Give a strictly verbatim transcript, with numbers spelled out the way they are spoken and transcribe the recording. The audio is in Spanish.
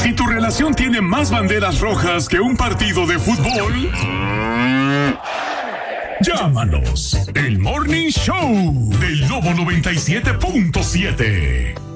¿Y tu relación tiene más banderas rojas que un partido de fútbol? Llámanos. El Morning Show del Lobo noventa y siete punto siete.